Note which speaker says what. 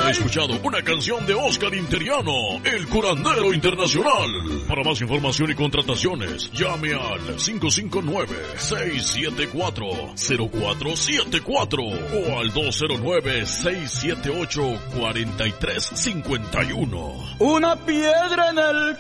Speaker 1: ha escuchado una canción de Oscar Interiano, el curandero internacional. Para más información y contrataciones, llame al 559-674-0474 o al 209-678-4351.
Speaker 2: Una piedra en el